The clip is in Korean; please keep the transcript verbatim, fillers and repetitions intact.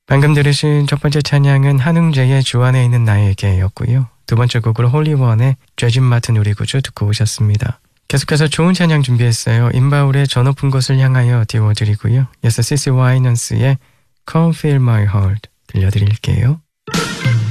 방금 들으신 첫 번째 찬양은 한웅재의 주 안에 있는 나에게였고요. 두 번째 곡으로 홀리원의 죄짐 맡은 우리 구주 듣고 오셨습니다. 계속해서 좋은 찬양 준비했어요. 임바울의 저 높은 곳을 향하여 띄워드리고요. 예스 시시 와이넌스의 Come Fill My Heart 들려드릴게요.